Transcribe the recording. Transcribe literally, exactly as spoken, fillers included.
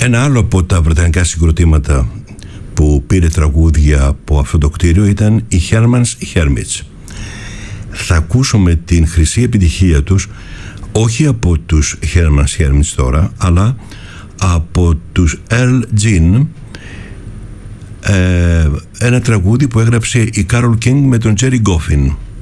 Ένα άλλο από τα βρετανικά συγκροτήματα που πήρε τραγούδια από αυτό το κτίριο ήταν οι Herman's Hermits. Θα ακούσουμε την χρυσή επιτυχία τους όχι από τους Herman's Hermits τώρα, αλλά από τους Earl Jean, ε, ένα τραγούδι που έγραψε η Carole King με τον Jerry Goffin.